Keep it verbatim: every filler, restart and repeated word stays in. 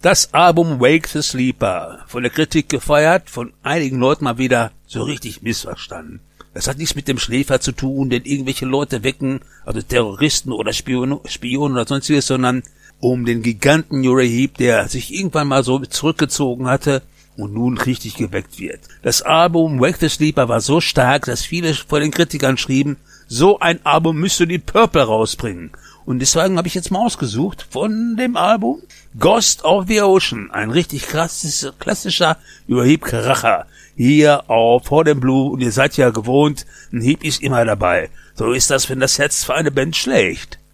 Das Album Wake the Sleeper, von der Kritik gefeiert, von einigen Leuten mal wieder so richtig missverstanden. Das hat nichts mit dem Schläfer zu tun, den irgendwelche Leute wecken, also Terroristen oder Spion, Spionen oder sonstiges, sondern um den Giganten Uriah Heep, der sich irgendwann mal so zurückgezogen hatte und nun richtig geweckt wird. Das Album Wake the Sleeper war so stark, dass viele von den Kritikern schrieben, so ein Album müsste die Purple rausbringen. Und deswegen habe ich jetzt mal ausgesucht von dem Album Ghost of the Ocean, ein richtig krasses, klassischer Uriah Heep Kracher. Hier auf For Them Blue, und ihr seid ja gewohnt, ein Heep ist immer dabei. So ist das, wenn das Herz für eine Band schlägt.